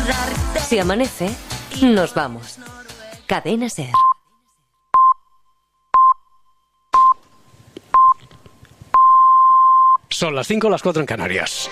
Si amanece, nos vamos. Cadena SER. Son las 5, las 4 en Canarias.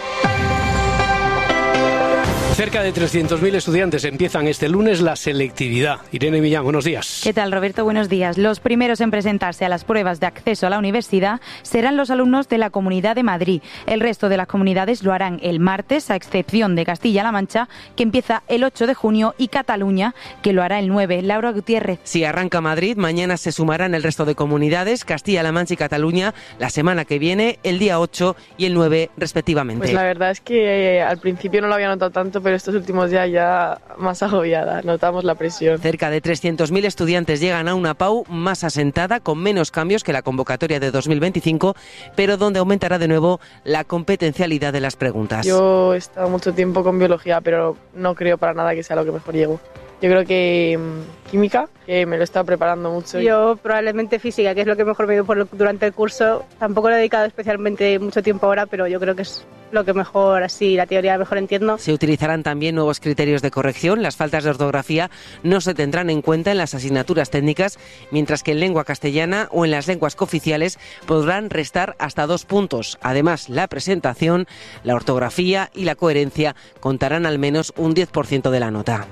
Cerca de 300.000 estudiantes empiezan este lunes la selectividad. Irene Millán, buenos días. ¿Qué tal, Roberto? Buenos días. Los primeros en presentarse a las pruebas de acceso a la universidad serán los alumnos de la Comunidad de Madrid. El resto de las comunidades lo harán el martes, a excepción de Castilla-La Mancha, que empieza el 8 de junio, y Cataluña, que lo hará el 9. Laura Gutiérrez. Si arranca Madrid, mañana se sumarán el resto de comunidades, Castilla-La Mancha y Cataluña, la semana que viene, el día 8 y el 9, respectivamente. Pues la verdad es que al principio no lo había notado tanto, pero estos últimos días ya más agobiada, notamos la presión. Cerca de 300.000 estudiantes llegan a una PAU más asentada, con menos cambios que la convocatoria de 2025, pero donde aumentará de nuevo la competencialidad de las preguntas. Yo he estado mucho tiempo con biología, pero no creo para nada que sea lo que mejor llego. Yo creo que química, que me lo he estado preparando mucho. Yo probablemente física, que es lo que mejor me dio durante el curso. Tampoco le he dedicado especialmente mucho tiempo ahora, pero yo creo que es lo que mejor, así, la teoría mejor entiendo. Se utilizarán también nuevos criterios de corrección. Las faltas de ortografía no se tendrán en cuenta en las asignaturas técnicas, mientras que en lengua castellana o en las lenguas cooficiales podrán restar hasta 2 puntos. Además, la presentación, la ortografía y la coherencia contarán al menos un 10% de la nota.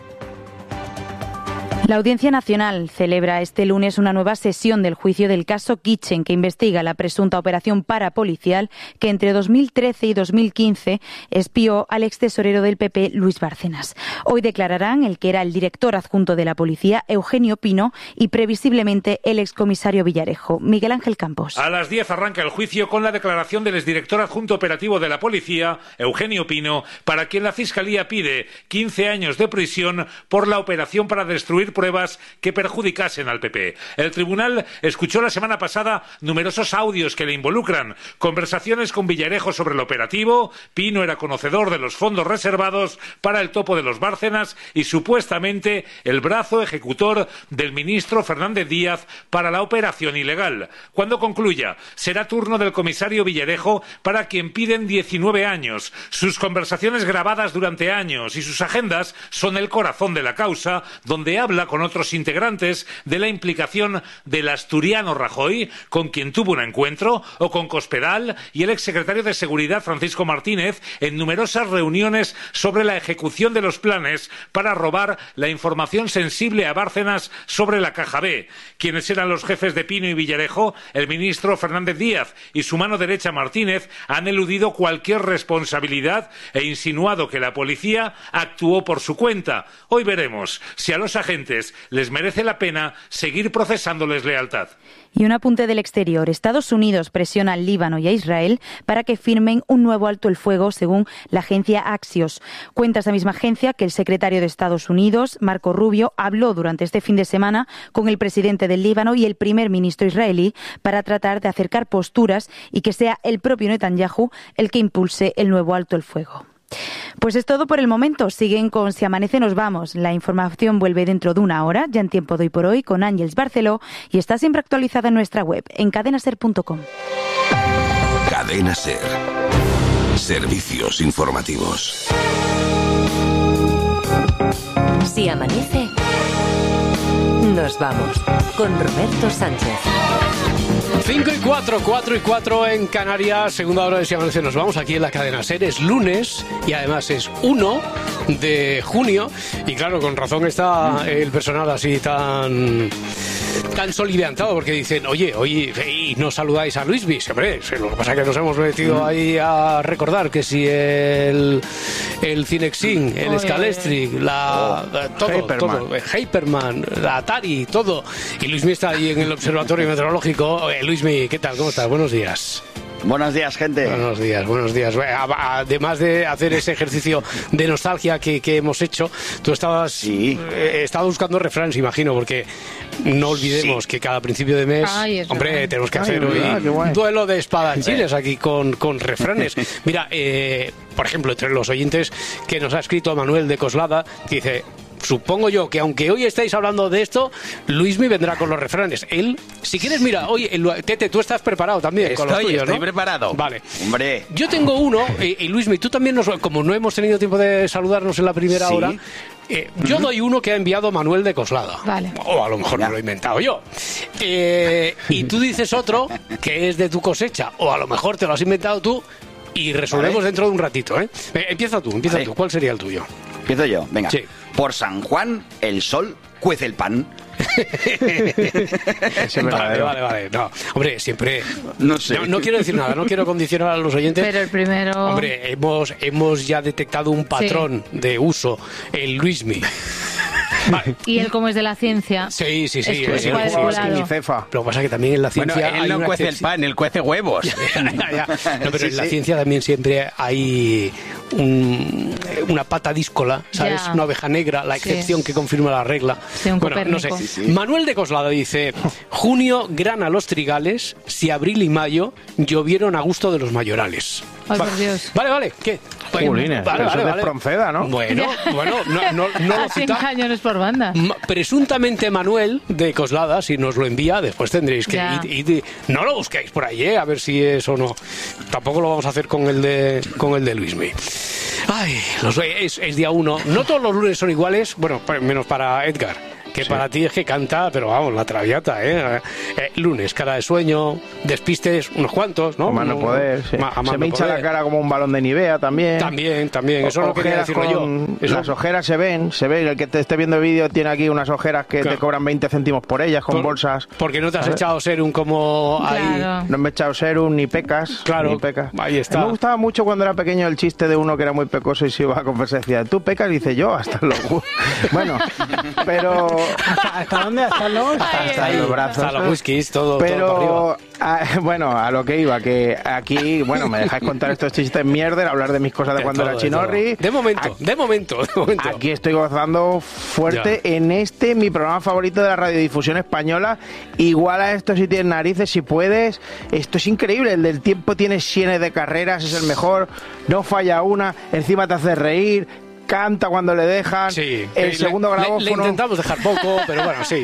La Audiencia Nacional celebra este lunes una nueva sesión del juicio del caso Kitchen, que investiga la presunta operación parapolicial que entre 2013 y 2015 espió al extesorero del PP, Luis Bárcenas. Hoy declararán el que era el director adjunto de la policía, Eugenio Pino, y previsiblemente el excomisario Villarejo. Miguel Ángel Campos. A las 10 arranca el juicio con la declaración del exdirector adjunto operativo de la policía, Eugenio Pino, para quien la Fiscalía pide 15 años de prisión por la operación para destruir pruebas que perjudicasen al PP. El tribunal escuchó la semana pasada numerosos audios que le involucran, conversaciones con Villarejo sobre el operativo. Pino era conocedor de los fondos reservados para el topo de los Bárcenas y supuestamente el brazo ejecutor del ministro Fernández Díaz para la operación ilegal. Cuando concluya, será turno del comisario Villarejo, para quien piden 19 años. Sus conversaciones grabadas durante años y sus agendas son el corazón de la causa, donde habla con otros integrantes de la implicación del asturiano Rajoy, con quien tuvo un encuentro, o con Cospedal y el exsecretario de Seguridad Francisco Martínez en numerosas reuniones sobre la ejecución de los planes para robar la información sensible a Bárcenas sobre la Caja B. Quienes eran los jefes de Pino y Villarejo, el ministro Fernández Díaz y su mano derecha Martínez, han eludido cualquier responsabilidad e insinuado que la policía actuó por su cuenta. Hoy veremos si a los agentes les merece la pena seguir procesándoles lealtad. Y un apunte del exterior. Estados Unidos presiona al Líbano y a Israel para que firmen un nuevo alto el fuego, según la agencia Axios. Cuenta esa misma agencia que el secretario de Estados Unidos, Marco Rubio, habló durante este fin de semana con el presidente del Líbano y el primer ministro israelí para tratar de acercar posturas y que sea el propio Netanyahu el que impulse el nuevo alto el fuego. Pues es todo por el momento. Siguen con Si Amanece Nos Vamos. La información vuelve dentro de una hora, ya en Tiempo de Hoy por Hoy, con Ángeles Barceló, y está siempre actualizada en nuestra web, en cadenaser.com. Cadena SER. Servicios informativos. Si amanece, nos vamos. Con Roberto Sánchez. 5 y 4, 4 y 4 en Canarias, segunda hora de Si Amanece Nos Vamos, aquí en la cadena SER. Es lunes y además es 1 de junio y claro, con razón está el personal así tan soliviantado, porque dicen, oye, y no saludáis a Luismi. Hombre, lo que pasa es que nos hemos metido ahí a recordar que si el Cinexin, el Scalestri, todo, Hyperman, la Atari, todo. Y Luismi está ahí en el observatorio meteorológico. Luismi, ¿qué tal? ¿Cómo estás? Buenos días. Buenos días, gente. Buenos días. Además de hacer ese ejercicio de nostalgia que hemos hecho, tú estabas buscando refranes, imagino, porque no olvidemos que cada principio de mes, tenemos que hacer hoy un duelo de espadachines aquí con refranes. Mira, por ejemplo, entre los oyentes que nos ha escrito Manuel de Coslada, que dice: supongo yo que aunque hoy estáis hablando de esto, Luismi vendrá con los refranes. Él, si quieres, mira, oye, Tete, tú estás preparado también con los tuyos, ¿no? Estoy preparado. Vale. Hombre. Yo tengo uno, y Luismi, tú también como no hemos tenido tiempo de saludarnos en la primera hora, yo doy uno que ha enviado Manuel de Coslada. Vale. O a lo mejor me lo he inventado yo. Y tú dices otro que es de tu cosecha, o a lo mejor te lo has inventado tú, y resolvemos dentro de un ratito, ¿eh? Empieza tú. ¿Cuál sería el tuyo? Empiezo yo, venga. Sí. Por San Juan, el sol cuece el pan. Vale. No, hombre, siempre... No sé. No quiero decir nada, no quiero condicionar a los oyentes. Pero el primero... Hombre, hemos ya detectado un patrón de uso, el Luismi. Vale. Y él, como es de la ciencia... Sí. Es cuadriculado. Lo que pasa es que también en la ciencia... Bueno, él no cuece el pan, él cuece huevos. Ya. No, pero en la ciencia también siempre hay una pata díscola, ¿sabes? Ya. Una oveja negra, la excepción que confirma la regla. Sí, un bueno, no sé. Copérnico. Manuel de Coslada dice: junio grana los trigales, si abril y mayo llovieron a gusto de los mayorales. Ay, por Dios. Vale, ¿qué? Jolines, eso es de Espronceda, ¿no? Bueno, no lo Así cita. cañones por banda. Presuntamente Manuel de Coslada, si nos lo envía, después tendréis que ir. No lo busquéis por ahí, a ver si es o no. Tampoco lo vamos a hacer con el de Luismi. Ay, es día 1. No todos los lunes son iguales, bueno, menos para Edgar. Que para ti es que canta, pero vamos, la traviata, lunes, cara de sueño, despistes, unos cuantos, ¿no? A más no poder, sí. Se me hincha la cara como un balón de Nivea también. También, eso lo quería decirlo yo. Las ojeras se ven, el que te esté viendo el vídeo tiene aquí unas ojeras que te cobran 20 céntimos por ellas, con bolsas. Porque no te has echado serum como ahí. No me he echado serum, ni pecas. Claro, ni pecas. Ahí está. Me gustaba mucho cuando era pequeño el chiste de uno que era muy pecoso y se iba a confesar y decía, tú pecas, dice yo, hasta los... Bueno, pero... ¿Hasta dónde? ¿Hasta los brazos? Hasta los whiskies, todo. Pero, todo para arriba. Bueno, a lo que iba, que aquí, bueno, me dejáis contar estos chistes mierder, hablar de mis cosas de cuando era chinorri. De momento. Aquí estoy gozando fuerte en mi programa favorito de la radiodifusión española. Igual a esto si tienes narices, si puedes. Esto es increíble, el del tiempo tiene sienes de carreras, es el mejor, no falla una, encima te hace reír. Canta cuando le dejan, el segundo grabófono... Le intentamos dejar poco, pero bueno, sí.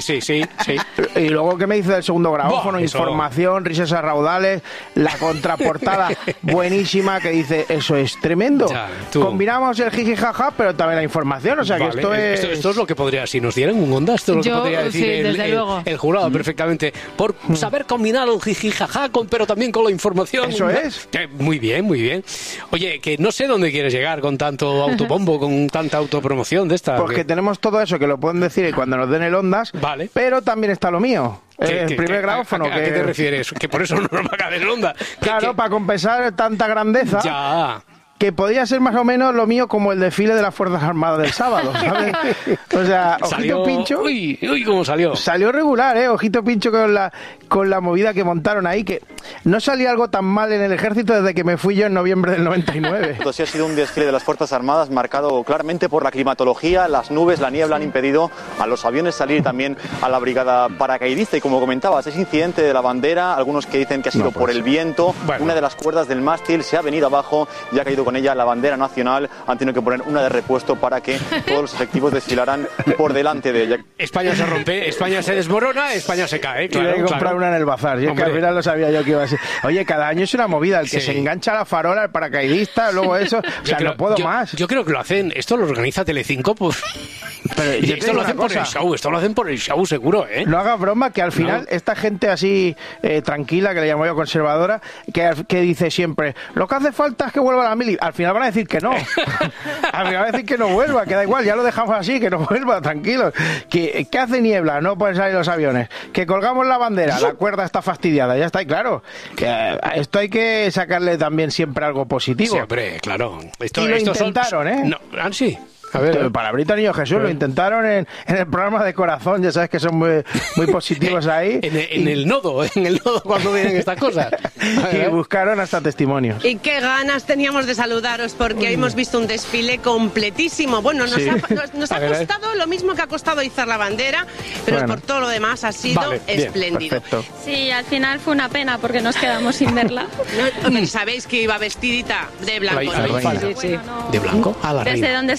Y luego, ¿qué me dice del segundo grabófono? Información, risas a raudales, la contraportada buenísima que dice, eso es tremendo. Combinamos el jiji jaja, pero también la información, o sea que esto es lo que podría, si nos dieran un onda, esto es lo que podría decir el jurado perfectamente, por saber combinar el jiji jaja, pero también con la información. Eso es. Muy bien. Oye, que no sé dónde quieres llegar con tanto autobombo, con tanta autopromoción de esta. Porque tenemos todo eso que lo pueden decir y cuando nos den el ondas, pero también está lo mío. El primer grabófono. ¿A qué te refieres? Que por eso no nos va a caer el onda. Claro, para compensar tanta grandeza. Ya. Que podría ser más o menos lo mío como el desfile de las Fuerzas Armadas del sábado, ¿sabes? O sea, Ojito Pincho... Uy, cómo salió. Salió regular, Ojito Pincho con la movida que montaron ahí, que no salía algo tan mal en el ejército desde que me fui yo en noviembre del 99. Sí, ha sido un desfile de las Fuerzas Armadas marcado claramente por la climatología, las nubes, la niebla han impedido a los aviones salir, también a la brigada paracaidista. Y como comentabas, ese incidente de la bandera, algunos que dicen que ha sido por el viento, una de las cuerdas del mástil se ha venido abajo y ha caído con ella la bandera nacional. Han tenido que poner una de repuesto para que todos los efectivos desfilaran por delante de ella. España se rompe, España se desmorona, España se cae. Claro, hay que comprar una en el bazar. Y es que al final lo sabía yo que iba a ser. Oye, cada año es una movida. El que se engancha a la farola, el paracaidista, luego eso. O sea, no puedo más. Yo creo que lo hacen. Esto lo organiza Telecinco, pues. Pero esto lo hacen por el show. Esto lo hacen por el show, seguro, ¿eh? No hagas broma, que al final esta gente así tranquila, que le llamo yo conservadora, que dice siempre, lo que hace falta es que vuelva la mili. Al final van a decir que no. Al final van a decir que no vuelva, que da igual, ya lo dejamos así, que no vuelva, tranquilos. ¿Qué hace niebla? No pueden salir los aviones. Que colgamos la bandera, la cuerda está fastidiada, ya está, y claro. Que esto hay que sacarle también siempre algo positivo. Siempre, claro. Y lo intentaron, ¿eh? No, sí. A ver, palabrita niño Jesús, lo intentaron en el programa de Corazón, ya sabes que son muy positivos ahí. En el nodo cuando vienen estas cosas. Y buscaron hasta testimonios. Y qué ganas teníamos de saludaros, porque hoy hemos visto un desfile completísimo. Bueno, nos ha costado lo mismo que ha costado izar la bandera, pero por todo lo demás ha sido espléndido. Perfecto. Sí, al final fue una pena porque nos quedamos sin verla. Sabéis que iba vestidita de blanco, ¿no? Sí. ¿De blanco? A la Desde donde estábamos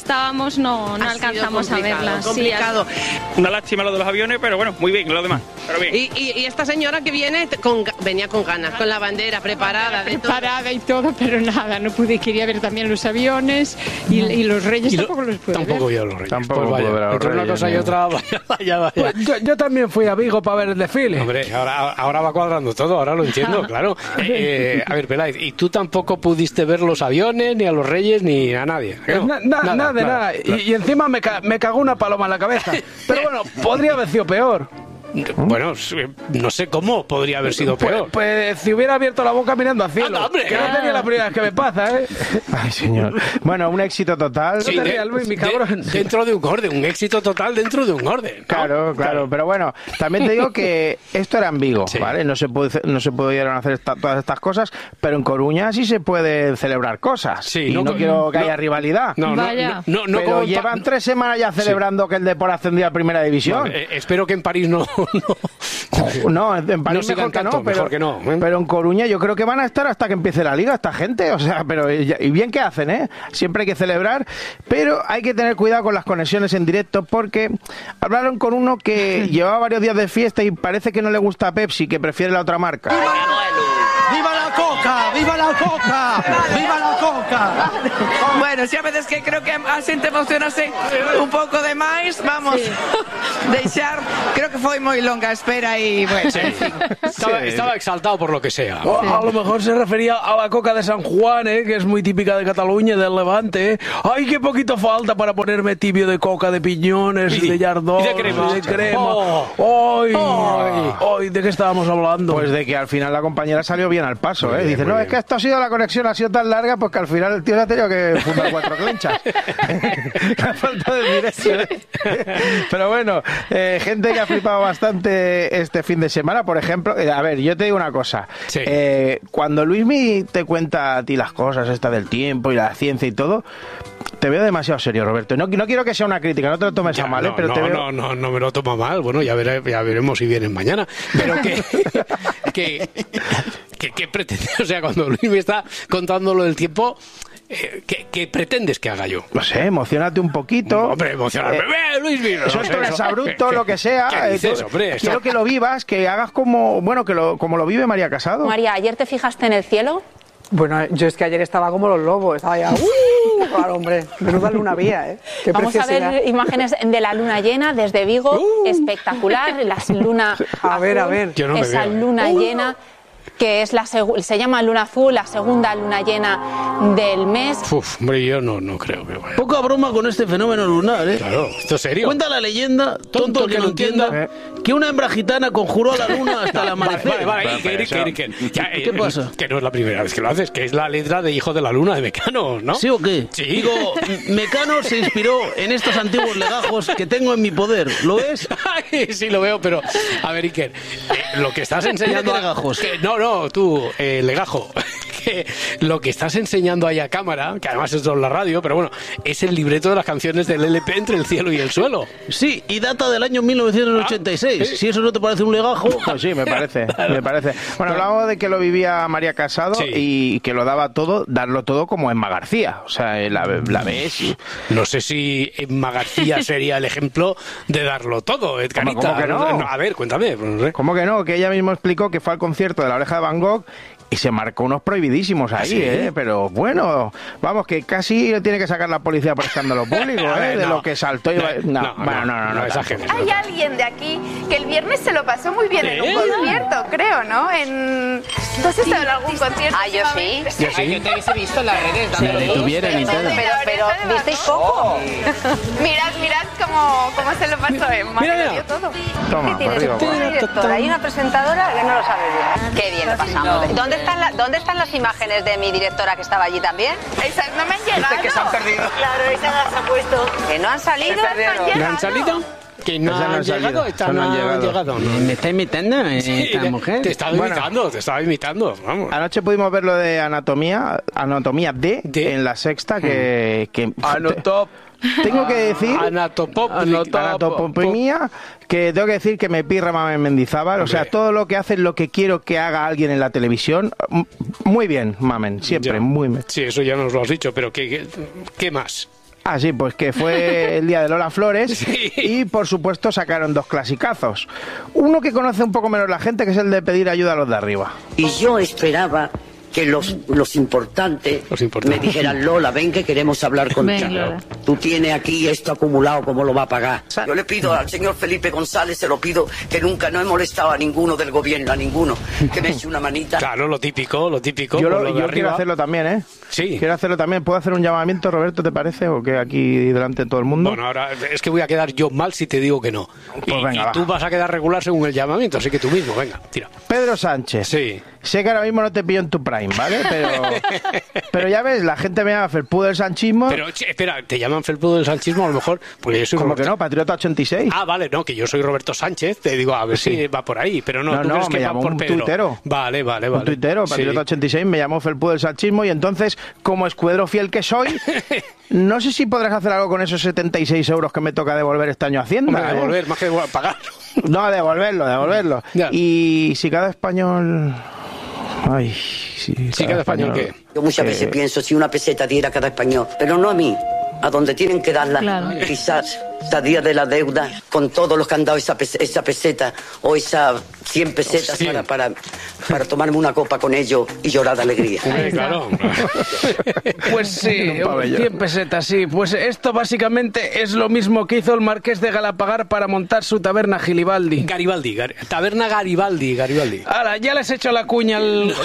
íbamos no alcanzamos a verla. Complicado. Una lástima lo de los aviones, pero bueno, muy bien, lo demás. Pero bien. Y esta señora que venía con ganas, con la bandera preparada. Preparada y todo, pero nada, no pude. Quería ver también los aviones y los reyes tampoco los pude ver. Tampoco yo los reyes. Tampoco pues vaya, puedo ver a los entre una reyes, cosa y otra, vaya. Pues yo también fui a Vigo para ver el desfile. Hombre, ahora va cuadrando todo, ahora lo entiendo, claro. A ver, Peláez, ¿y tú tampoco pudiste ver los aviones, ni a los reyes, ni a nadie? Nada. Y encima me cagó una paloma en la cabeza. Pero bueno, podría haber sido peor. Bueno, no sé cómo podría haber sido peor. Pues si hubiera abierto la boca mirando al cielo. ¡Anda, hombre! Que no sería la primera vez que me pasa, ¿eh? Ay, señor. Bueno, un éxito total. Sí, No te rías, Luis, mi cabrón. Dentro de un orden, un éxito total dentro de un orden, ¿no? Claro. Pero bueno, también te digo que esto era en Vigo, Sí. ¿vale? No se pudieron hacer todas estas cosas, pero en Coruña sí se pueden celebrar cosas. Sí, y no quiero que haya rivalidad. Vaya. Pero llevan 3 semanas ya celebrando que el Depor ascendió a Primera División. Espero que en París no No, en París no mejor que tanto, no, pero, mejor que no. Pero en Coruña yo creo que van a estar hasta que empiece la liga esta gente, o sea, pero y bien que hacen, ¿eh? Siempre hay que celebrar, pero hay que tener cuidado con las conexiones en directo porque hablaron con uno que llevaba varios días de fiesta y parece que no le gusta Pepsi, que prefiere la otra marca. ¡Viva la Coca! ¡Viva la Coca! ¡Viva la Coca! Bueno, si a veces que creo que a xente emocionase un pouco de máis, vamos, deixar, creo que foi moi longa a espera e, bueno, Sí. Estaba exaltado por lo que sea. A lo mejor se refería a la coca de San Juan, que es muy típica de Cataluña y del Levante. ¡Ay, qué poquito falta para ponerme tibio de coca, de piñones, de yardón, y de crema! ¡Ay! ¿De qué estábamos hablando? Pues de que al final la compañera salió bien al paso, ¿eh? Dice, no, es que esto ha sido, la conexión ha sido tan larga pues que al final el tío se ha tenido que fundar 4 clenchas. La falta de directo, ¿eh? Pero bueno, gente que ha flipado bastante este fin de semana, por ejemplo, a ver, yo te digo una cosa. Sí. Cuando Luismi te cuenta a ti las cosas, esta del tiempo y la ciencia y todo, te veo demasiado serio, Roberto. No quiero que sea una crítica, no te lo tomes a mal, pero te veo... No me lo tomo mal. Bueno, ya veremos si vienen mañana. Pero ¿qué pretende? O sea, cuando Luis me está contando lo del tiempo, ¿qué pretendes que haga yo? No sé, emocionate un poquito. Hombre, emocionarme. Luis, Suelta un exabrupto, lo que sea. ¿Qué dices, hombre? Quiero que lo vivas, que hagas como lo vive María Casado. María, ¿ayer te fijaste en el cielo? Bueno, yo es que ayer estaba como los lobos, estaba ya... Claro, hombre, menuda luna había, ¿eh? Qué Vamos a ver imágenes de la luna llena desde Vigo, espectacular, la luna a ver. Yo no esa me veo. luna llena que es se llama luna azul, la segunda luna llena del mes. Uf, hombre, yo no creo que vaya. Poca broma con este fenómeno lunar, ¿eh? Claro, esto es serio. Cuenta la leyenda, tonto que no entienda, que una hembra gitana conjuró a la luna hasta el amanecer. Vale, Iker. ¿Qué pasa? Que no es la primera vez que lo haces, que es la letra de Hijo de la Luna de Mecano, ¿no? ¿Sí o qué? Sí. Digo, Mecano se inspiró en estos antiguos legajos que tengo en mi poder. ¿Lo ves? Sí, lo veo, pero... A ver, Iker, lo que estás enseñando... ¿Qué legajos? No, tú, legajo. Que lo que estás enseñando ahí a cámara, que además es de la radio, pero bueno, es el libreto de las canciones del LP Entre el cielo y el suelo. Sí, y data del año 1986. ¿sí? Si eso no te parece un legajo... Pues sí, me parece. Bueno, hablábamos de que lo vivía María Casado y que lo daba todo, darlo todo como Emma García. O sea, la ves y... No sé si Emma García sería el ejemplo de darlo todo, Edgarita. ¿Cómo que no? A ver, cuéntame. ¿Cómo que no? Que ella misma explicó que fue al concierto de La Oreja de Van Gogh y se marcó unos prohibidísimos ahí, ¿Sí? Pero bueno, vamos, que casi tiene que sacar la policía por escándalo público, de lo que saltó y... No, exageres. Hay alguien de aquí que el viernes se lo pasó muy bien en un concierto, creo, ¿no? ¿Tú has estado en algún concierto? Ah, yo sí. Yo te hubiese visto en las redes. Si la detuvieran y todo. Pero ¿visteis poco? Mirad cómo se lo pasó Emma. Mira. Le dio todo. Toma, ¿Qué tienes? arriba, Una directora y una presentadora que no lo sabe bien. Qué bien lo pasamos. No. ¿Dónde están las imágenes de mi directora que estaba allí también? Esas no me han llegado. Que se han perdido. Claro, esas las ha puesto. ¿Que no han salido? ¿No han salido? ¿Que no han llegado? ¿No han llegado? ¿Me está imitando esta mujer? Te estaba imitando, vamos. Anoche pudimos ver lo de Anatomía D en La Sexta, que tengo que decir Anatopopimia, que tengo que decir que me pirra Mamen Mendizábal. O sea, todo lo que hace es lo que quiero que haga alguien en la televisión. Muy bien, Mamen, siempre, muy bien. Sí, eso ya nos lo has dicho, pero ¿qué más? Ah, sí, pues que fue el día de Lola Flores y, por supuesto, sacaron 2 clasicazos. Uno que conoce un poco menos la gente, que es el de pedir ayuda a los de arriba. Y yo esperaba que los importantes me dijeran, Lola, ven que queremos hablar contigo. Tú tienes aquí esto acumulado, ¿cómo lo va a pagar? Yo le pido al señor Felipe González, se lo pido, que nunca no he molestado a ninguno del gobierno, a ninguno, que me eche una manita. Claro, lo típico. Yo quiero hacerlo también, ¿eh? Sí. Quiero hacerlo también. ¿Puedo hacer un llamamiento, Roberto, te parece? ¿O que aquí delante de todo el mundo? Bueno, ahora es que voy a quedar yo mal si te digo que no. Pues venga, y tú vas a quedar regular según el llamamiento, así que tú mismo, venga, tira. Pedro Sánchez. Sí. Sé que ahora mismo no te pillo en tu prime, ¿vale? Pero ya ves, la gente me llama felpudo del sanchismo. Pero, espera, ¿te llaman felpudo del sanchismo a lo mejor? Porque yo soy ¿Cómo Roberto... que no? Patriota 86. Ah, vale, no, que yo soy Roberto Sánchez, te digo, a ver si va por ahí, pero no, ¿tú crees que me va llamó por un Pedro? tuitero. Vale. Un tuitero, Patriota 86, me llamó felpudo del sanchismo y entonces, como escudero fiel que soy, no sé si podrás hacer algo con esos 76 euros que me toca devolver este año a Hacienda. Hombre, devolver, más que pagar. No, devolverlo. Ya. Y si cada español... Ay, ¿Sí cada español qué? Yo muchas veces pienso si una peseta diera a cada español, pero no a mí, a donde tienen que darla. Claro. Quizás salía de la deuda con todos los que han dado esa peseta o esa 100 pesetas para tomarme una copa con ellos y llorar de alegría. Claro. Pues sí, 100 pesetas, sí. Pues esto básicamente es lo mismo que hizo el marqués de Galapagar para montar su taberna Garibaldi. Taberna Garibaldi. Ahora, ya les he hecho la cuña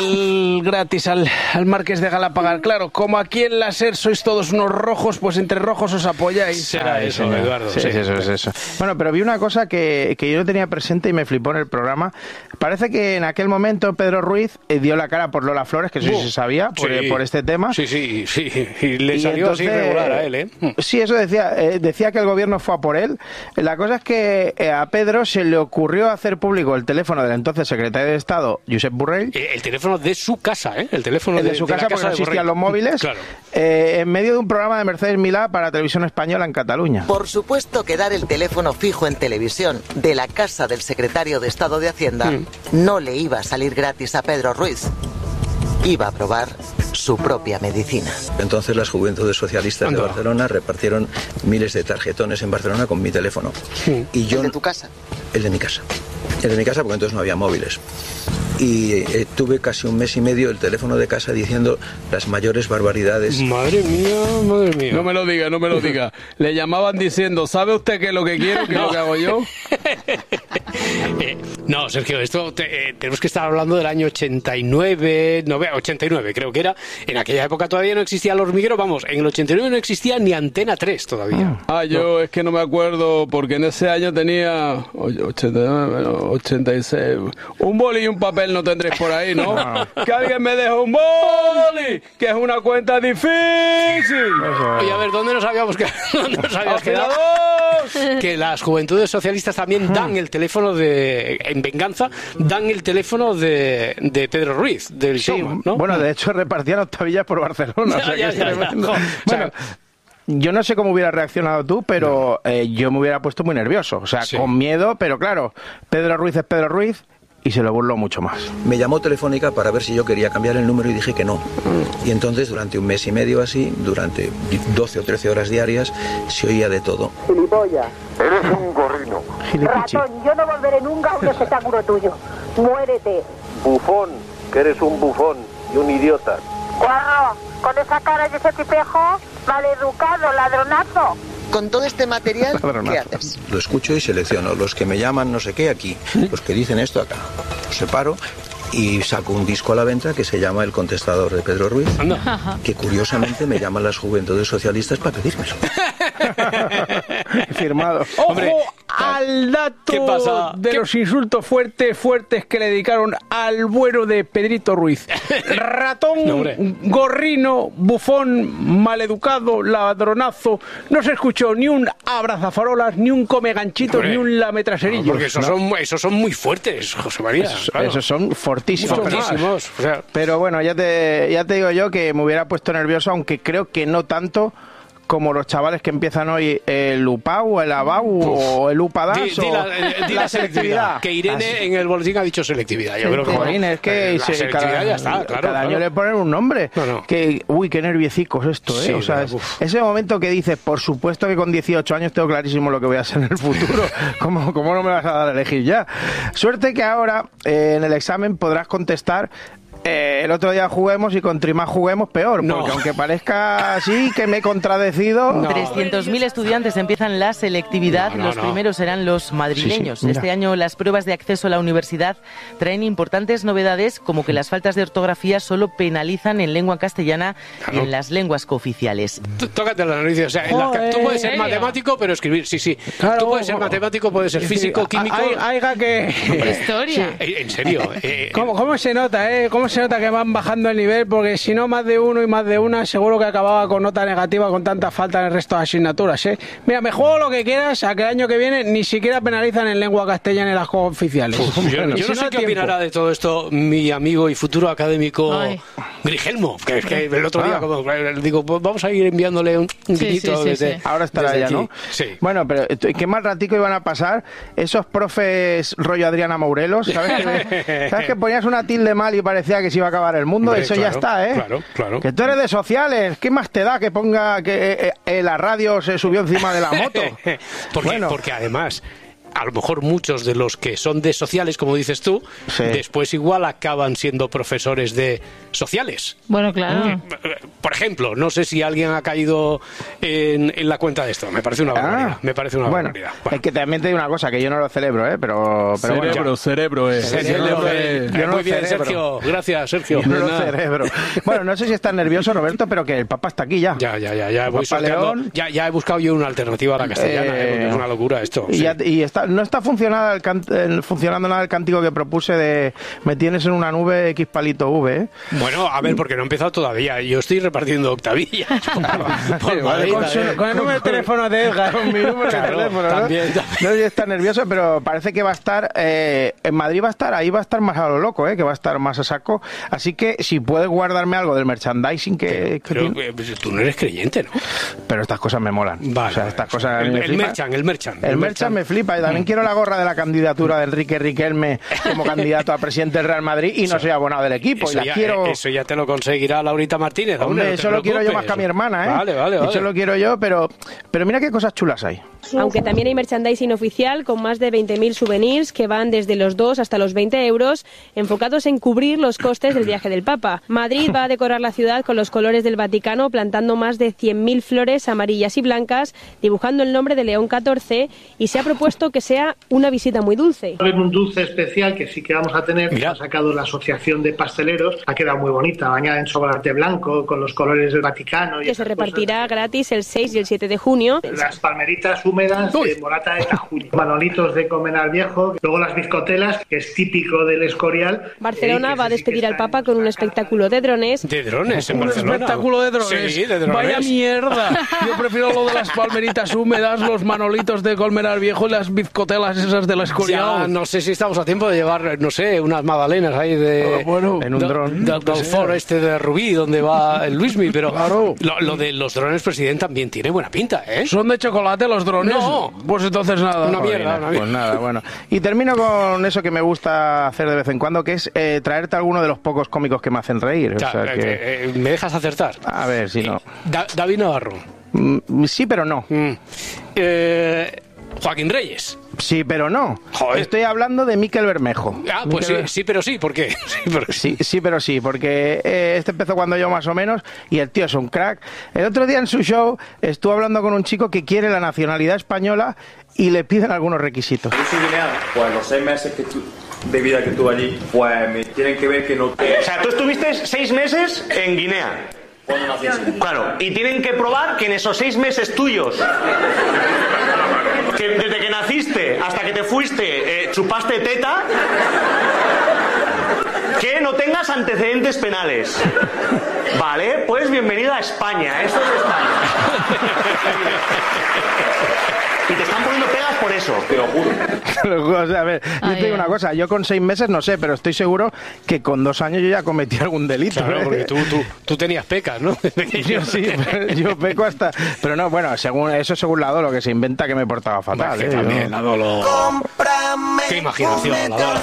gratis al marqués de Galapagar. Claro, como aquí en la SER sois todos unos rojos, pues entre rojos os apoyáis. Será eso, Eduardo. Sí, eso. Bueno, pero vi una cosa que yo no tenía presente y me flipó en el programa. Parece que en aquel momento Pedro Ruiz dio la cara por Lola Flores, que eso sí se sabía, por este tema. Sí. Y le salió entonces, así regular a él, ¿eh? Sí, eso decía que el gobierno fue a por él. La cosa es que a Pedro se le ocurrió hacer público el teléfono del entonces secretario de Estado, Josep Borrell. El teléfono de su casa, ¿eh? El teléfono de su casa, porque no existían los móviles. Claro. En medio de un programa de Mercedes Milá para Televisión Española en Cataluña. Por supuesto que dar el teléfono fijo en televisión de la casa del secretario de Estado de Hacienda no le iba a salir gratis a Pedro Ruiz. Iba a probar su propia medicina. Entonces las Juventudes Socialistas de Barcelona repartieron miles de tarjetones en Barcelona con mi teléfono. Y yo, ¿El de tu casa? El de mi casa. El de mi casa porque entonces no había móviles. Y tuve casi un mes y medio el teléfono de casa diciendo las mayores barbaridades. Madre mía. No me lo diga. Le llamaban diciendo, ¿sabe usted qué es lo que quiero, qué es lo que hago yo? No, Sergio, esto tenemos que estar hablando del año 89 creo que era. En aquella época todavía no existía el hormiguero, vamos, en el 89 no existía ni Antena 3 todavía. Yo es que no me acuerdo, porque en ese año tenía 86. Un boli y un papel no tendréis por ahí, ¿no? Que alguien me deje un boli, que es una cuenta difícil. Oye, a ver, ¿dónde nos habíamos quedado? Que las Juventudes Socialistas también dan el teléfono en venganza, dan el teléfono de Pedro Ruiz, del showman, ¿no? Bueno, de hecho repartían octavillas por Barcelona. Bueno, yo no sé cómo hubiera reaccionado tú, pero yo me hubiera puesto muy nervioso. O sea, con miedo, pero claro, Pedro Ruiz es Pedro Ruiz. Y se lo burló mucho más. Me llamó Telefónica para ver si yo quería cambiar el número y dije que no. Y entonces durante un mes y medio así, durante 12 o 13 horas diarias, se oía de todo. Gilipollas, eres un gorrino. Ratón, yo no volveré nunca a un espectáculo tuyo. Muérete. Bufón, que eres un bufón y un idiota. Guarro, con esa cara y ese tipejo, maleducado, ladronazo. Con todo este material, ¿qué haces? Lo escucho y selecciono los que me llaman no sé qué aquí, los que dicen esto acá. Los separo y saco un disco a la venta que se llama El contestador de Pedro Ruiz, que curiosamente me llaman las Juventudes Socialistas para pedírmelo. Firmado. ¡Ojo al dato de los insultos fuertes que le dedicaron al bueno de Pedrito Ruiz! Ratón, gorrino, bufón, maleducado, ladronazo. No se escuchó ni un abrazafarolas, ni un come ganchitos, ni un lametraserillos. Porque esos son muy fuertes, José María. Esos son fortísimos. O sea, pero bueno, ya te digo yo que me hubiera puesto nervioso, aunque creo que no tanto como los chavales que empiezan hoy el UPAU, el ABAU o el UPADAS di la selectividad. Que Irene en el boletín ha dicho selectividad. Yo creo que Jorín, es que la selectividad ya está, cada año le ponen un nombre. Que, uy, qué nerviecicos esto, ¿eh? Sí, o sea, ese momento que dices, por supuesto que con 18 años tengo clarísimo lo que voy a hacer en el futuro. ¿Cómo no me vas a dar a elegir ya? Suerte que ahora en el examen podrás contestar el otro día juguemos y contra más juguemos peor, porque aunque parezca así que me he contradecido... 300.000 estudiantes empiezan la selectividad, los primeros serán los madrileños. Este año las pruebas de acceso a la universidad traen importantes novedades, como que las faltas de ortografía solo penalizan en lengua castellana y en las lenguas cooficiales. Tócate la nariz, o sea, tú puedes ser matemático, pero escribir, sí. Claro, tú puedes ser matemático, puedes ser físico, químico... Haiga que... Historia. En serio. ¿Cómo se nota, ¿Cómo se nota que van bajando el nivel? Porque si no, más de uno y más de una seguro que acababa con nota negativa con tanta falta en el resto de asignaturas, Mira, me juego lo que quieras a que el año que viene ni siquiera penalizan en lengua castellana en las oficiales. Yo no sé qué opinará de todo esto mi amigo y futuro académico Grigelmo, que es que el otro día digo, pues vamos a ir enviándole un guiñito desde... Ahora estará ya, ¿no? Sí. Bueno, pero qué mal ratico iban a pasar esos profes rollo Adriana Maurelos, ¿sabes que ponías una tilde mal y parecía que se iba a acabar el mundo? Eso ya está, Claro. Que tú eres de sociales, ¿qué más te da que ponga que la radio se subió encima de la moto? Porque además... A lo mejor muchos de los que son de sociales, como dices tú, después igual acaban siendo profesores de sociales. Bueno, claro. Por ejemplo, no sé si alguien ha caído en la cuenta de esto. Me parece una barbaridad. Bueno, es que también te digo una cosa, que yo no lo celebro, pero cerebro es. Yo no muy bien, cerebro. Sergio. Gracias, Sergio. Yo no lo cerebro. Bueno, no sé si estás nervioso, Roberto, pero que el Papa está aquí ya. Ya voy sorteando. Ya he buscado yo una alternativa a la castellana, porque es una locura esto. Y no está funcionando nada el cántico que propuse de me tienes en una nube X palito V. Bueno, a ver, porque no he empezado todavía. Yo estoy repartiendo octavillas. Con el número de teléfono de Edgar. Con mi número de teléfono, ¿no? También. No, yo está nervioso, pero parece que va a estar en Madrid, ahí va a estar más a lo loco, que va a estar más a saco. Así que si puedes guardarme algo del merchandising pero tú no eres creyente, ¿no? Pero estas cosas me molan. Vale, o sea, estas cosas el merchan. El merchan me flipa. Y también quiero la gorra de la candidatura de Enrique Riquelme como candidato a presidente del Real Madrid y no soy abonado del equipo. Eso ya te lo conseguirá Laurita Martínez. Hombre, eso lo quiero yo más que a mi hermana, Vale. Eso lo quiero yo, pero mira qué cosas chulas hay. Aunque también hay merchandising oficial con más de 20.000 souvenirs que van desde los 2 hasta los 20 euros, enfocados en cubrir los costes del viaje del Papa. Madrid va a decorar la ciudad con los colores del Vaticano, plantando más de 100.000 flores amarillas y blancas, dibujando el nombre de León XIV, y se ha propuesto que sea una visita muy dulce. Va a haber un dulce especial que sí que vamos a tener, que ha sacado la Asociación de Pasteleros, ha quedado muy bonita, bañada en chocolate blanco, con los colores del Vaticano. Que se repartirá gratis el 6 y el 7 de junio. Las palmeritas húmedas de morata de Tajuña, manolitos de Comenar Viejo, luego las bizcotelas, que es típico del Escorial. Barcelona va a despedir al Papa con un espectáculo de drones. ¿De drones en Barcelona? ¿Un espectáculo de drones? Sí, de drones. Vaya mierda. Yo prefiero lo de las palmeritas húmedas, los manolitos de Colmenar Viejo y las bizcotelas esas del Escorial. Ya, no sé si estamos a tiempo de llevar, no sé, unas magdalenas ahí en un dron. Del foro de Rubí, donde va el Luismi, pero lo de los drones, presidente, también tiene buena pinta, ¿eh? ¿Son de chocolate los drones? No. Pues entonces nada. Una mierda. Pues nada, bueno. Y termino con eso que me gusta hacer de vez en cuando, que es traerte alguno de los pocos cómicos que me hacen reír. ¿Me dejas acertar? A ver, si no. David Navarro. Sí, pero no. Joaquín Reyes. Sí, pero no. Joder. Estoy hablando de Miquel Bermejo. Pues sí, pero sí, ¿por qué? Sí, pero sí, porque este empezó cuando yo más o menos y el tío es un crack. El otro día en su show estuvo hablando con un chico que quiere la nacionalidad española y le piden algunos requisitos. Yo soy guineano, pues los 6 meses de vida que tuve allí, pues me tienen que ver que no... O sea, tú estuviste 6 meses en Guinea. ¿Cuándo naciste? Claro, y tienen que probar que en esos 6 meses tuyos, que desde que naciste hasta que te fuiste, chupaste teta, que no tengas antecedentes penales. Vale, pues bienvenido a España, esto es España. Y te están poniendo pegas por eso, te lo juro. O sea, a ver, yo te digo una cosa, yo con 6 meses no sé, pero estoy seguro que con 2 años yo ya cometí algún delito. Claro, porque tú tenías pecas, ¿no? Yo sí, yo peco hasta... Pero no, bueno, según la Dolo, que se inventa que me portaba fatal. Bueno, también, la Dolo... ¡Qué imaginación, la Dolo!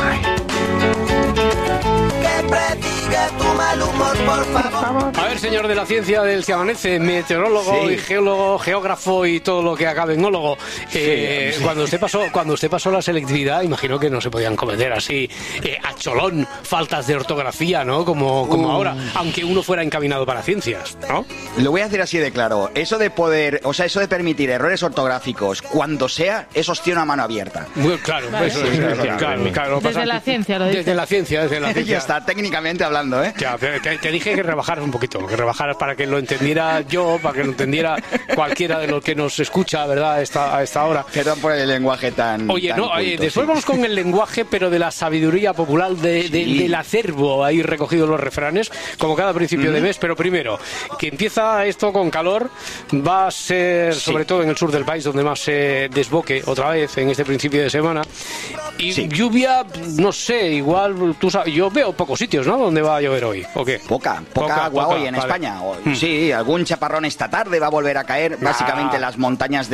A ver, señor de la ciencia del que amanece, meteorólogo y geólogo, geógrafo y todo lo que acabe en ólogo. Cuando usted pasó la selectividad, imagino que no se podían cometer así a cholón faltas de ortografía, ¿no? Como ahora, aunque uno fuera encaminado para ciencias, ¿no? Lo voy a decir así de claro. Eso de permitir errores ortográficos cuando sea, eso os tiene una mano abierta. Claro, ¿vale? Eso es, claro. Desde la ciencia lo dice. Desde la ciencia. Ya está, técnicamente hablando, ¿eh? Ya, te dije que rebajaras un poquito, que rebajaras para que lo entendiera yo, para que lo entendiera cualquiera de los que nos escucha, ¿verdad? A esta hora. Perdón por el lenguaje tan... Oye, tan culto, después vamos con el lenguaje, pero de la sabiduría popular, del acervo, ahí recogidos los refranes, como cada principio de mes. Pero primero, que empieza esto con calor, va a ser, sobre todo en el sur del país, donde más se desboque otra vez en este principio de semana. Y lluvia, no sé, igual, tú sabes, yo veo pocos sitios, ¿no? ¿Dónde va a llover hoy? ¿O qué? Poca agua hoy en España. Sí, algún chaparrón esta tarde va a volver a caer, básicamente en las montañas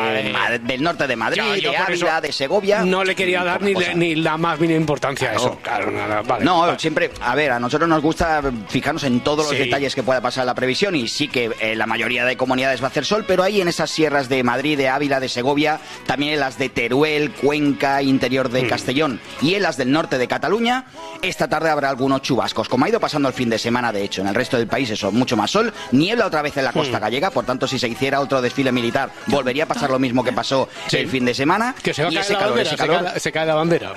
del norte de Madrid, de Ávila, de Segovia. No le quería dar ni la más mínima importancia a eso. Claro, nada, siempre, a ver, a nosotros nos gusta fijarnos en todos los detalles que pueda pasar en la previsión, y sí que la mayoría de comunidades va a hacer sol, pero ahí en esas sierras de Madrid, de Ávila, de Segovia, también en las de Teruel, Cuenca, interior de Castellón y en las del norte de Cataluña, esta tarde habrá algunos chubascos, como ha ido pasando el fin de semana. De hecho, en el resto del país eso, mucho más sol, niebla otra vez en la costa gallega, por tanto, si se hiciera otro desfile militar, volvería a pasar lo mismo que pasó el fin de semana. Que se va a caer la bandera, se cae la bandera.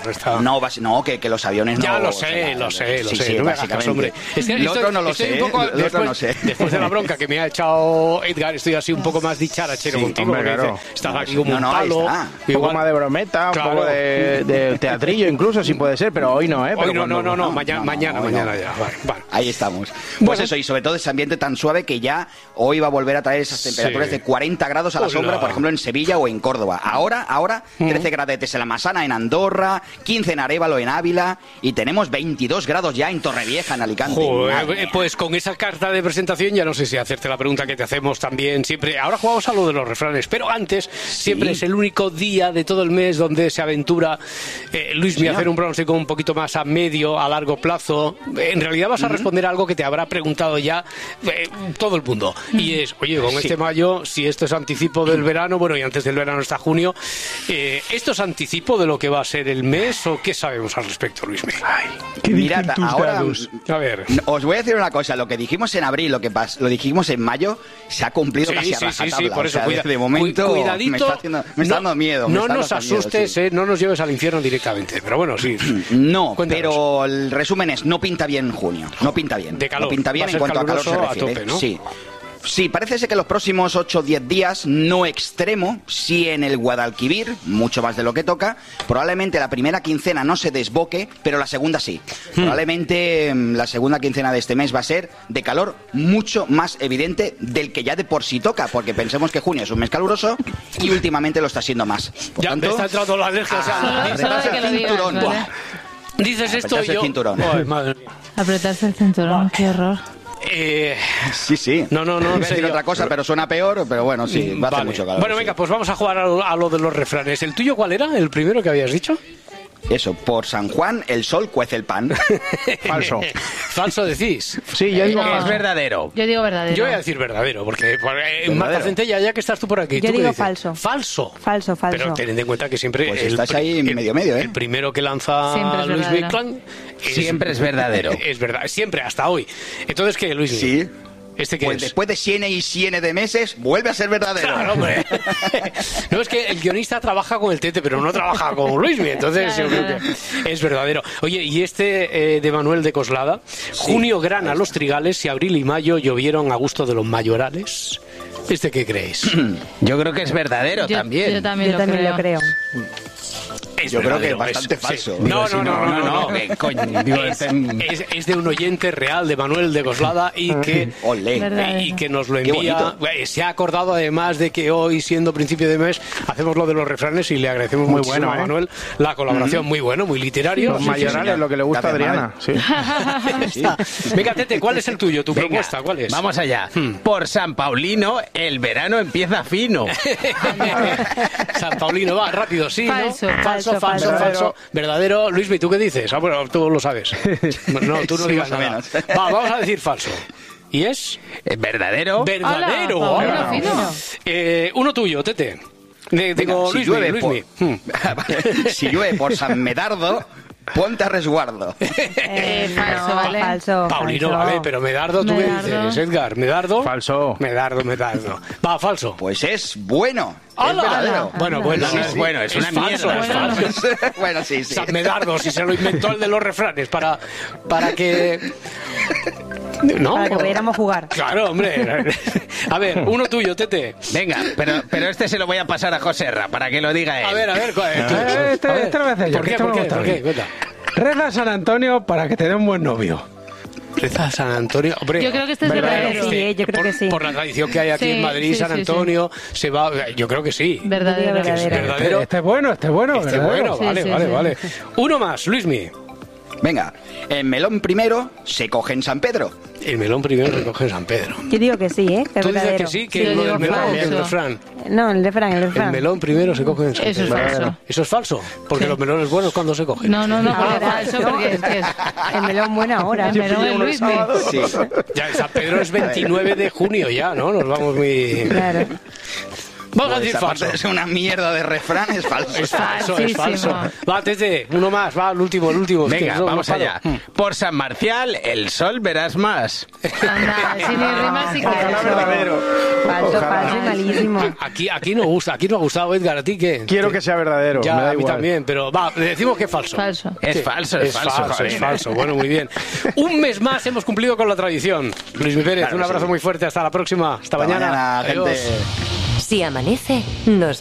No, que los aviones no... Ya lo sé. Sí, no me hagas caso, hombre. El otro no lo sé. Después de la bronca que me ha echado Edgar, estoy así un poco más dicharachero contigo. Hombre, claro. Estás aquí como un palo. Un poco más de brometa, un poco de teatrillo incluso, si puede ser, pero hoy no, ¿eh? Hoy no, mañana ya. Vale. Ahí estamos. Pues eso, y sobre todo ese ambiente tan suave que ya hoy va a volver a traer esas temperaturas de 40 grados a la sombra, por ejemplo, en Sevilla o en Córdoba. Ahora 13 gradetes en la Masana, en Andorra, 15 en Arévalo, en Ávila, y tenemos 22 grados ya en Torrevieja, en Alicante. Pues con esa carta de presentación ya no sé si hacerte la pregunta que te hacemos también siempre. Ahora jugamos a lo de los refranes, pero antes siempre es el único día de todo el mes donde se aventura Luismi a hacer un pronóstico un poquito más a medio, a largo plazo. En realidad vas a responder a algo que te habrá preguntado ya todo el mundo. Y es, oye, con este mayo, si esto es anticipo del verano, bueno, y antes del verano está junio, ¿esto es anticipo de lo que va a ser el mes o qué sabemos al respecto, Luismi? Mirad, ahora, a ver, os voy a decir una cosa, lo que dijimos en abril, lo dijimos en mayo, se ha cumplido casi a rajatabla. Sí, por eso, de momento cuidadito, me está dando miedo. No nos asustes, no nos lleves al infierno directamente, pero bueno, sí. No, pero el resumen es, no pinta bien junio, no pinta bien. De calor. No pinta bien en cuanto a calor se refiere. A tope, ¿no? Sí, parece ser que los próximos 8 o 10 días, no extremo, sí en el Guadalquivir, mucho más de lo que toca. Probablemente la primera quincena no se desboque, pero la segunda sí. Probablemente la segunda quincena de este mes va a ser de calor mucho más evidente del que ya de por sí toca, porque pensemos que junio es un mes caluroso y últimamente lo está siendo más. Por tanto, me está entrando la alergia, apretarse el cinturón. Dices esto y yo... Apretarse el cinturón, qué horror. Sí. No. Voy a decir otra cosa, pero suena peor, pero bueno, sí, va a hacer mucho calor. Bueno, venga, pues vamos a jugar a lo de los refranes. ¿El tuyo cuál era? ¿El primero que habías dicho? Eso, por San Juan el sol cuece el pan. Falso. ¿Falso decís? Sí, yo digo que es verdadero. Yo digo verdadero. Yo voy a decir verdadero, porque Marta Centella, ya que estás tú por aquí, yo ¿tú digo qué dices? Falso. Falso. Pero tened en cuenta que siempre... Pues estás ahí medio, ¿eh? El primero que lanza Luis Biclan... Siempre es verdadero. Es verdad, siempre, hasta hoy. Entonces, ¿qué, Luis? Sí. ¿Este qué pues es? Después de siene y siene de meses, vuelve a ser verdadero. Claro, hombre. No, es que el guionista trabaja con el Tete, pero no trabaja con Luismi, entonces yo creo que es verdadero. Oye, y este de Manuel de Coslada, junio grana los trigales y abril y mayo llovieron a gusto de los mayorales. ¿Este qué creéis? Yo creo que es verdadero también. Yo también lo creo. Yo creo que es bastante falso. No. Es de un oyente real, de Manuel de Coslada, y que nos lo envía. Se ha acordado además de que hoy, siendo principio de mes, hacemos lo de los refranes y le agradecemos muy muchísimo a Manuel la colaboración. Muy bueno, muy literario. Los mayorales, lo que le gusta a Adriana. Sí. Venga, Tete, ¿cuál es el tuyo? ¿Tu propuesta? ¿Cuál es? Vamos allá. Por San Paulino, el verano empieza fino. San Paulino, va, rápido, sí, falso, ¿no? Falso. Verdadero. Luismi, ¿tú qué dices? Bueno, tú lo sabes. No, tú no digas nada. Vamos a decir falso. ¿Y es? Verdadero. Verdadero. Hola, Uno tuyo, Tete. Digo, si Luismi. Si llueve por San Medardo, ponte a resguardo. Falso, ¿vale? Falso. Paulino, vale, pero Medardo, ¿tú qué dices, Edgar? ¿Medardo? Falso. Medardo. Va, falso. Pues es bueno. ¡Hala! Es verdadero. Bueno, bueno, es una mierda. Es falso. Bueno, sí. San Medardo, si se lo inventó el de los refranes para que... ¿No? Para que pudiéramos jugar. Claro, hombre. A ver, uno tuyo, Tete. Venga, pero este se lo voy a pasar a Joserra para que lo diga él. A ver, Este lo voy a hacer yo. ¿Por qué? Cuenta. Reza a San Antonio para que te dé un buen novio. Reza a San Antonio. Hombre, yo creo que este es verdadero. Sí, yo creo que sí. Por la tradición que hay aquí en Madrid, San Antonio, se va. Yo creo que sí. Verdadero. Este es bueno. Vale. Uno más, Luismi. Venga, el melón primero se coge en San Pedro. El melón primero se coge en San Pedro. Yo digo que sí, ¿eh? Que ¿Tú es dices verdadero. que sí? Que el melón, el refrán. No, el refrán. El melón primero se coge en San Pedro. Eso es falso. Eso es falso, porque los melones buenos cuando se cogen. No, porque es falso, porque es el melón bueno ahora. El melón es Luismi. Sí. Ya, en San Pedro es 29 de junio ya, ¿no? Nos vamos muy... Claro. Vamos a decir falso. Es una mierda de refrán, es falso. Es falso. Va, Tete, uno más, va, el último. Venga, vamos allá. Por San Marcial, el sol verás más. Anda, sin ni rimas sí que Falso, malísimo. Aquí no gusta, aquí no ha gustado, Edgar, ¿a ti qué? Quiero que sea verdadero, Ya, me da a mí igual. también, pero va, le decimos que es falso. Es falso. Es falso. Bueno, muy bien. Un mes más hemos cumplido con la tradición. Luis Pérez, un abrazo muy fuerte, hasta la próxima. Hasta mañana. Gente. Si amanece, nos